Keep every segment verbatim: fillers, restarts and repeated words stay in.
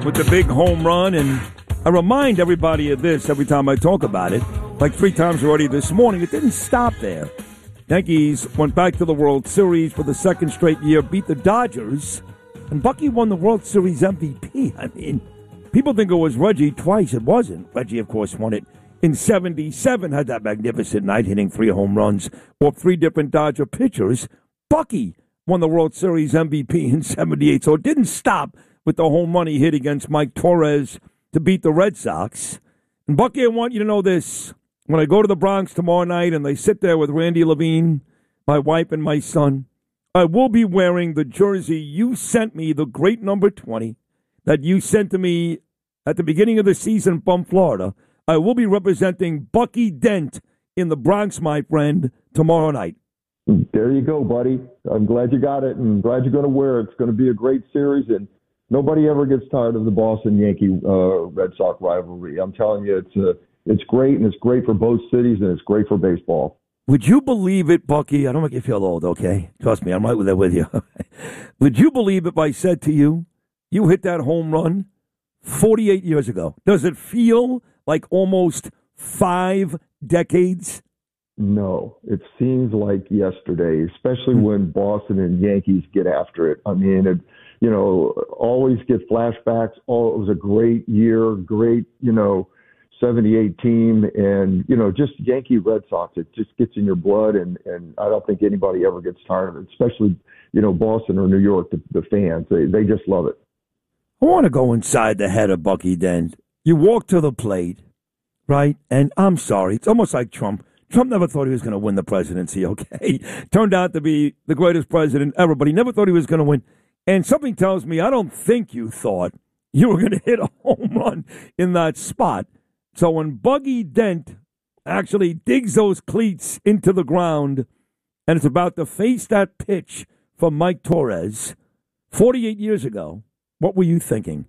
with the big home run, and I remind everybody of this every time I talk about it, like three times already this morning. It didn't stop there. Yankees went back to the World Series for the second straight year, beat the Dodgers, and Bucky won the World Series M V P. I mean, people think it was Reggie twice. It wasn't. Reggie, of course, won it in seventy-seven, had that magnificent night, hitting three home runs off three different Dodger pitchers. Bucky won the World Series M V P in seventy-eight, so it didn't stop with the home run he hit against Mike Torres to beat the Red Sox. And Bucky, I want you to know this. When I go to the Bronx tomorrow night and they sit there with Randy Levine, my wife and my son, I will be wearing the jersey you sent me, the great number twenty, that you sent to me at the beginning of the season from Florida. I will be representing Bucky Dent in the Bronx, my friend, tomorrow night. There you go, buddy. I'm glad you got it, and glad you're going to wear it. It's going to be a great series, and nobody ever gets tired of the Boston Yankee uh, Red Sox rivalry. I'm telling you, it's uh, it's great, and it's great for both cities, and it's great for baseball. Would you believe it, Bucky? I don't make you feel old, okay? Trust me, I'm right there with you. Would you believe if I said to you, you hit that home run forty-eight years ago? Does it feel like almost five decades? No, it seems like yesterday, especially when Boston and Yankees get after it. I mean, it, you know, always get flashbacks. Oh, it was a great year, great, you know, seventy-eight team, and, you know, just Yankee Red Sox. It just gets in your blood, and, and I don't think anybody ever gets tired of it, especially, you know, Boston or New York, the, the fans. They, they just love it. I want to go inside the head of Bucky Dent. You walk to the plate, right? And I'm sorry, it's almost like Trump. Trump never thought he was going to win the presidency, okay? Turned out to be the greatest president ever, but he never thought he was going to win. And something tells me I don't think you thought you were going to hit a home run in that spot. So when Bucky Dent actually digs those cleats into the ground and is about to face that pitch from Mike Torres forty-eight years ago, what were you thinking?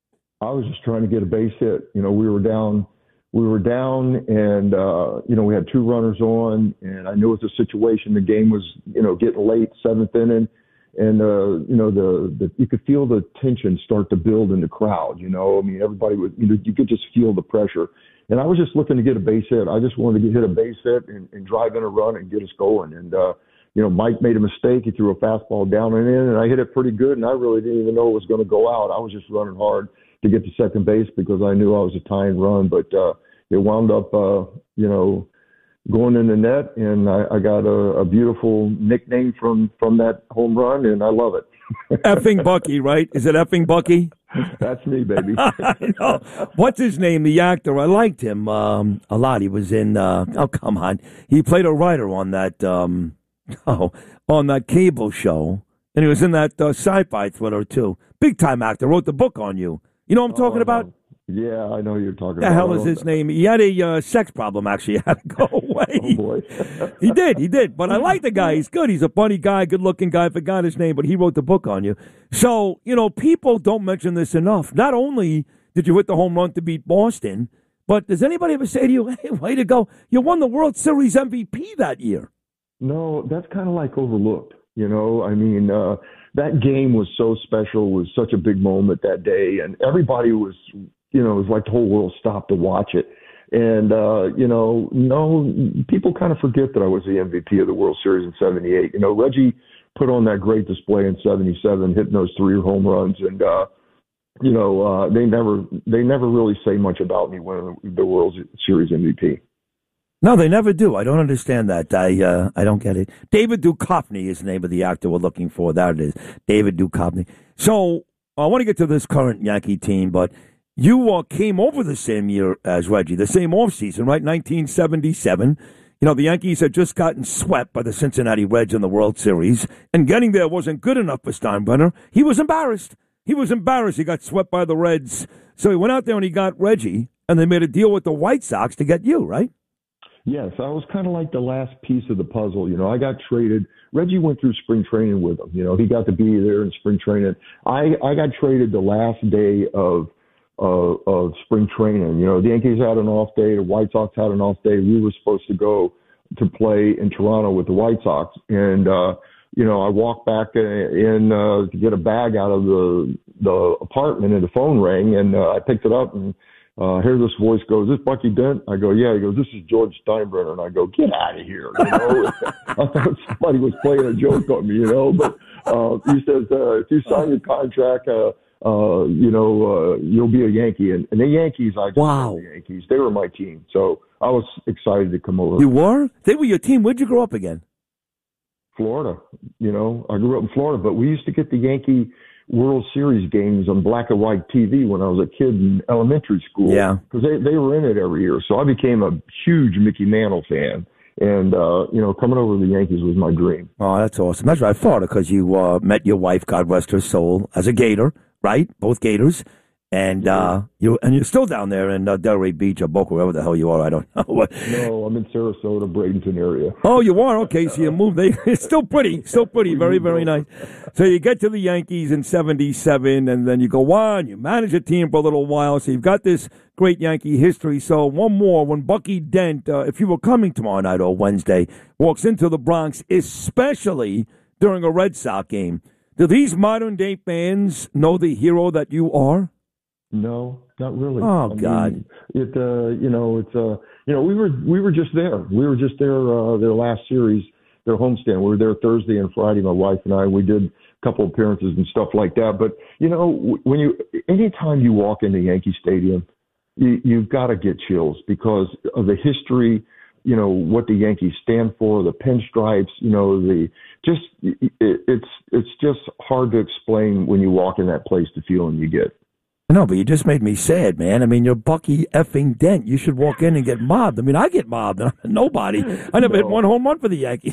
I was just trying to get a base hit. You know, we were down... We were down, and, uh, you know, we had two runners on, and I knew it was a situation. The game was, you know, getting late, seventh inning, and, uh, you know, the, the you could feel the tension start to build in the crowd, you know. I mean, everybody would, you know, you could just feel the pressure. And I was just looking to get a base hit. I just wanted to get, hit a base hit and, and drive in a run and get us going. And, uh, you know, Mike made a mistake. He threw a fastball down and in, and I hit it pretty good, and I really didn't even know it was going to go out. I was just running hard to get to second base because I knew I was a tying run, but uh, it wound up, uh, you know, going in the net, and I, I got a, a beautiful nickname from, from that home run, and I love it. Effing Bucky, right? Is it Effing Bucky? That's me, baby. I know. What's his name? The actor. I liked him um, a lot. He was in. Uh, oh, come on. He played a writer on that. Um, oh, on that cable show, and he was in that uh, sci-fi thriller too. Big time actor. Wrote the book on you. You know what I'm talking oh, about? Yeah, I know you're talking the about. The hell is his name? He had a uh, sex problem, actually. He had to go away. Oh, boy. He did, he did. But I like the guy. He's good. He's a funny guy, good-looking guy. I forgot his name, but he wrote the book on you. So, you know, people don't mention this enough. Not only did you hit the home run to beat Boston, but does anybody ever say to you, hey, way to go, you won the World Series M V P that year? No, that's kind of like overlooked. You know, I mean, uh, that game was so special, was such a big moment that day, and everybody was, you know, it was like the whole world stopped to watch it. And, uh, you know, no, people kind of forget that I was the M V P of the World Series in seventy-eight. You know, Reggie put on that great display in seventy-seven, hitting those three home runs. And, uh, you know, uh, they never they never really say much about me winning the World Series M V P. No, they never do. I don't understand that. I uh, I don't get it. David Duchovny is the name of the actor we're looking for. There it is, David Duchovny. So I want to get to this current Yankee team, but you uh, came over the same year as Reggie, the same offseason, right? nineteen seventy-seven. You know, the Yankees had just gotten swept by the Cincinnati Reds in the World Series, and getting there wasn't good enough for Steinbrenner. He was embarrassed. He was embarrassed. He got swept by the Reds. So he went out there and he got Reggie, and they made a deal with the White Sox to get you, right? Yes, I was kind of like the last piece of the puzzle. You know, I got traded. Reggie went through spring training with him. You know, he got to be there in spring training. I, I got traded the last day of uh, of spring training. You know, the Yankees had an off day. The White Sox had an off day. We were supposed to go to play in Toronto with the White Sox. And uh, you know, I walked back in uh, to get a bag out of the the apartment, and the phone rang, and uh, I picked it up, and uh, hear this voice goes, "Is this Bucky Dent?" I go, "Yeah." He goes, "This is George Steinbrenner," and I go, "Get out of here!" You know, I thought somebody was playing a joke on me, you know. But uh, he says, uh, "If you sign your contract, uh, uh, you know, uh, you'll be a Yankee." And, and the Yankees, I just wow, the Yankees, they were my team, so I was excited to come over. You were? They were your team. Where'd you grow up again? Florida. You know, I grew up in Florida, but we used to get the Yankee World Series games on black and white T V when I was a kid in elementary school. Yeah. Because they, they were in it every year. So I became a huge Mickey Mantle fan. And, uh, you know, coming over to the Yankees was my dream. Oh, that's awesome. That's right. Florida, because you uh, met your wife, God rest her soul, as a Gator, right? Both Gators. And uh, you and you're still down there in uh, Delray Beach or Boca, wherever the hell you are. I don't know. No, I'm in Sarasota, Bradenton area. Oh, you are? Okay, so you moved. They, it's still pretty, still pretty, very, very nice. So you get to the Yankees in seventy-seven, and then you go on. You manage a team for a little while, so you've got this great Yankee history. So one more, when Bucky Dent, uh, if you were coming tomorrow night or Wednesday, walks into the Bronx, especially during a Red Sox game, do these modern-day fans know the hero that you are? No, not really. Oh, I God! mean, it uh, you know, it's uh, you know, we were we were just there. We were just there. Uh, their last series, their homestand. We were there Thursday and Friday. My wife and I. We did a couple appearances and stuff like that. But you know, when you anytime you walk into Yankee Stadium, you, you've got to get chills because of the history. You know what the Yankees stand for, the pinstripes. You know the just it, it's it's just hard to explain when you walk in that place the feeling you get. No, but you just made me sad, man. I mean, you're Bucky effing Dent. You should walk in and get mobbed. I mean, I get mobbed. I'm nobody. I never no. hit one home run for the Yankees.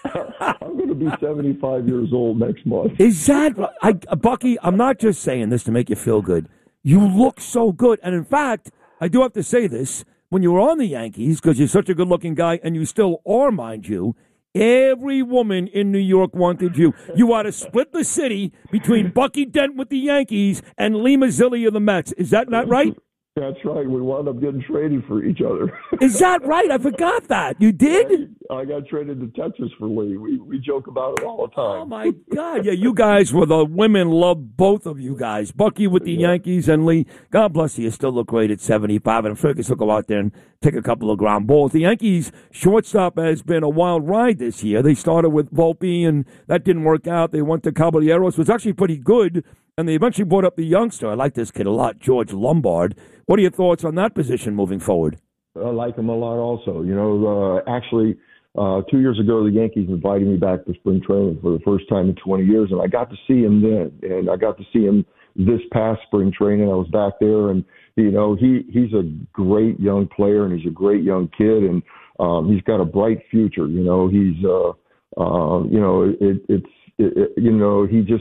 I'm going to be seventy-five years old next month. Is that, I, Bucky, I'm not just saying this to make you feel good. You look so good. And in fact, I do have to say this. When you were on the Yankees, because you're such a good-looking guy, and you still are, mind you, every woman in New York wanted you. You ought to split the city between Bucky Dent with the Yankees and Lee Mazzilli of the Mets. Is that not right? That's right. We wound up getting traded for each other. Is that right? I forgot that. You did? I got traded to Texas for Lee. We we joke about it all the time. Oh, my God. Yeah, you guys were the women loved both of you guys. Bucky with the yeah. Yankees and Lee. God bless you. You still look great at seventy-five. And I'm sure you can still go out there and take a couple of ground balls. The Yankees shortstop has been a wild ride this year. They started with Volpe, and that didn't work out. They went to Caballeros, was actually pretty good. And they eventually brought up the youngster. I like this kid a lot, George Lombard. What are your thoughts on that position moving forward? I like him a lot also. You know, uh, actually, uh, two years ago, the Yankees invited me back to spring training for the first time in twenty years, and I got to see him then. And I got to see him this past spring training. I was back there, and, you know, he, he's a great young player, and he's a great young kid, and um, he's got a bright future. You know, he's, uh, uh, you know, it, it's, it, it, you know, he just,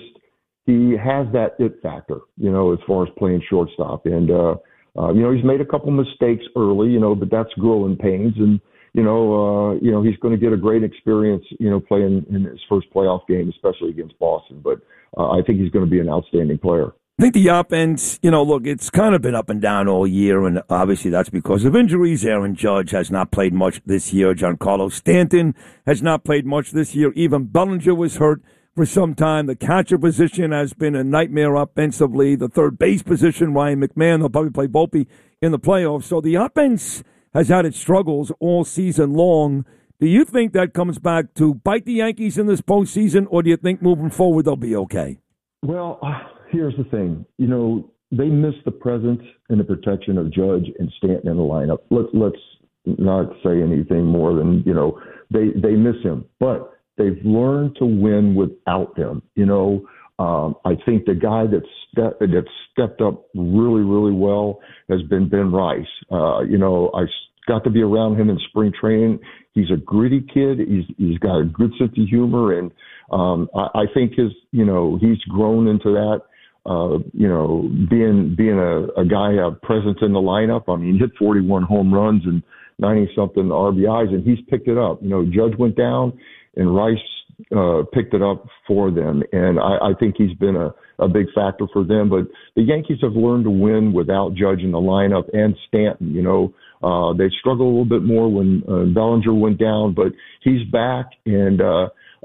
he has that it factor, you know, as far as playing shortstop. And, uh, uh, you know, he's made a couple mistakes early, you know, but that's growing pains. And, you know, uh, you know, he's going to get a great experience, you know, playing in his first playoff game, especially against Boston. But uh, I think he's going to be an outstanding player. I think the offense, you know, look, it's kind of been up and down all year, and obviously that's because of injuries. Aaron Judge has not played much this year. Giancarlo Stanton has not played much this year. Even Bellinger was hurt for some time. The catcher position has been a nightmare offensively. The third base position, Ryan McMahon, they'll probably play Volpe in the playoffs. So the offense has had its struggles all season long. Do you think that comes back to bite the Yankees in this postseason, or do you think moving forward they'll be okay? Well, uh, here's the thing. You know, they missed the presence and the protection of Judge and Stanton in the lineup. Let's, let's not say anything more than, you know, they, they miss him. But they've learned to win without them. You know, um, I think the guy that's ste- that's stepped up really, really well has been Ben Rice. Uh, you know, I got to be around him in spring training. He's a gritty kid. He's he's got a good sense of humor, and um, I, I think his you know he's grown into that. Uh, you know, being being a, a guy, a presence in the lineup. I mean, he hit forty-one home runs and ninety something R B Is, and he's picked it up. You know, Judge went down, and Rice uh, picked it up for them, and I, I think he's been a, a big factor for them. But the Yankees have learned to win without Judge in the lineup and Stanton. You know, uh, they struggled a little bit more when uh, Bellinger went down, but he's back, and uh,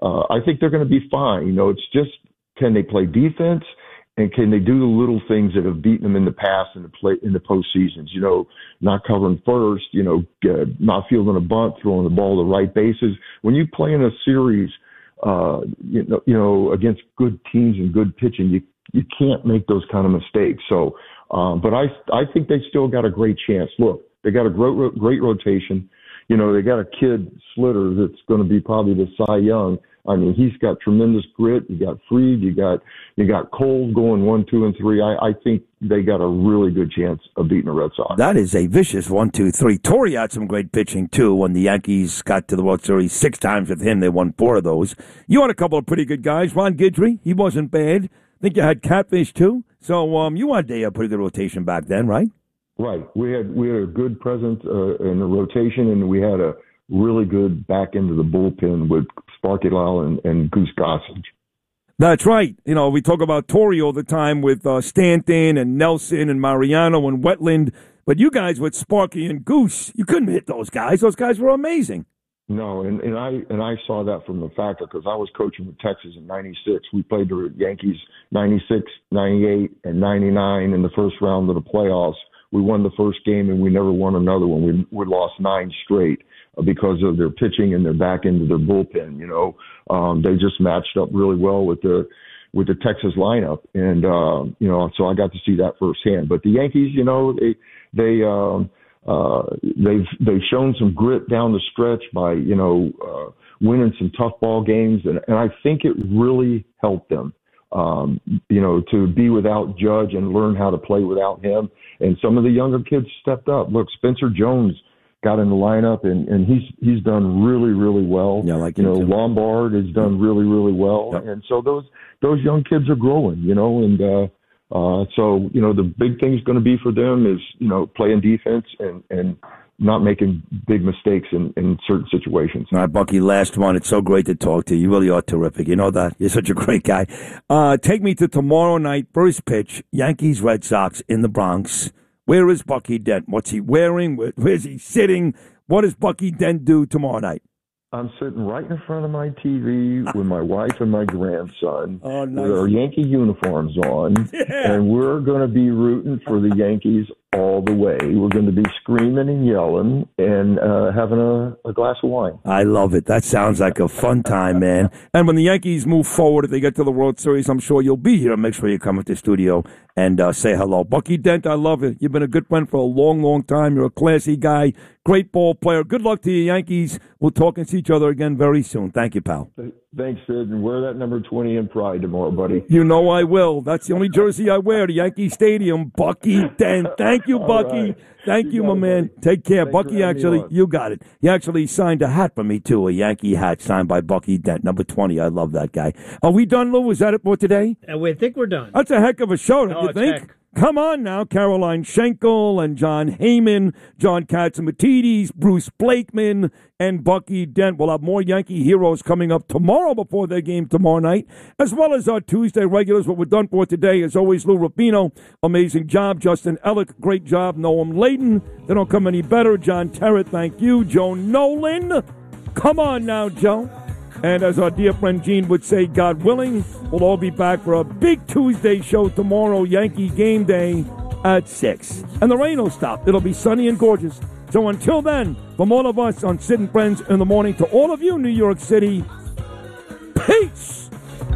uh, I think they're going to be fine. You know, it's just, can they play defense? And can they do the little things that have beaten them in the past in the play in the postseasons? You know, not covering first, you know, uh, not fielding a bunt, throwing the ball to the right bases. When you play in a series, uh, you know, you know, against good teams and good pitching, you you can't make those kind of mistakes. So, um, but I I think they still got a great chance. Look, they got a great great rotation. You know, they got a kid, Slitter, that's going to be probably the Cy Young. I mean, he's got tremendous grit. You got Fried, you got you got Cole going one, two, and three. I, I think they got a really good chance of beating the Red Sox. That is a vicious one, two, three. Torrey had some great pitching too. When the Yankees got to the World Series six times with him, they won four of those. You had a couple of pretty good guys. Ron Guidry, he wasn't bad. I think you had Catfish too. So um, you had a pretty good rotation back then, right? Right. We had we had a good presence uh, in the rotation, and we had a really good back into the bullpen with Sparky Lyle and, and Goose Gossage. That's right. You know, we talk about Torrey all the time with uh, Stanton and Nelson and Mariano and Wetland, but you guys with Sparky and Goose, you couldn't hit those guys. Those guys were amazing. No, and, and I and I saw that from the factor because I was coaching with Texas in ninety-six. We played the Yankees ninety-six, ninety-eight, and ninety-nine in the first round of the playoffs. We won the first game, and we never won another one. We we lost nine straight because of their pitching and their back into their bullpen. You know, um, they just matched up really well with the with the Texas lineup, and uh, you know, so I got to see that firsthand. But the Yankees, you know, they they um, uh, they've they've shown some grit down the stretch by you know uh, winning some tough ball games, and, and I think it really helped them. Um, you know, to be without Judge and learn how to play without him. And some of the younger kids stepped up. Look, Spencer Jones got in the lineup, and, and he's he's done really, really well. Yeah, I like you know, too. Lombard has done really, really well. Yep. And so those those young kids are growing, you know, and uh, uh, so, you know, the big thing is going to be for them is, you know, playing defense and, and not making big mistakes in, in certain situations. All right, Bucky, last one. It's so great to talk to you. You really are terrific. You know that. You're such a great guy. Uh, take me to tomorrow night, first pitch, Yankees-Red Sox in the Bronx. Where is Bucky Dent? What's he wearing? Where, where's he sitting? What does Bucky Dent do tomorrow night? I'm sitting right in front of my T V with my wife and my grandson oh, nice. with our Yankee uniforms on, yeah. and we're going to be rooting for the Yankees all the way. We're going to be screaming and yelling and uh, having a, a glass of wine. I love it. That sounds like a fun time, man. And when the Yankees move forward, if they get to the World Series, I'm sure you'll be here. Make sure you come at the studio and uh, say hello. Bucky Dent, I love it. You've been a good friend for a long, long time. You're a classy guy, great ball player. Good luck to you, Yankees. We'll talk and see each other again very soon. Thank you, pal. Thanks, Sid. And wear that number twenty in pride tomorrow, buddy. You know I will. That's the only jersey I wear to Yankee Stadium. Bucky Dent. Thank you, Bucky. Right. Thank you, you my man. It, Take care. Thanks Bucky actually, you got it. He actually signed a hat for me, too, a Yankee hat signed by Bucky Dent, number twenty. I love that guy. Are we done, Lou? Is that it for today? Uh, we think we're done. That's a heck of a show, don't oh, you think? Heck. Come on now, Caroline Schenkel and John Heyman, John Katsimatidis, Bruce Blakeman, and Bucky Dent. We'll have more Yankee heroes coming up tomorrow before their game tomorrow night, as well as our Tuesday regulars. What we're done for today, as always, Lou Rapino, amazing job. Justin Ellick, great job. Noam Layden, they don't come any better. John Terrett, thank you. Joe Nolan, come on now, Joe. And as our dear friend Gene would say, God willing, we'll all be back for a big Tuesday show tomorrow, Yankee Game Day at six. And the rain will stop. It'll be sunny and gorgeous. So until then, from all of us on Sid and Friends in the Morning, to all of you, New York City,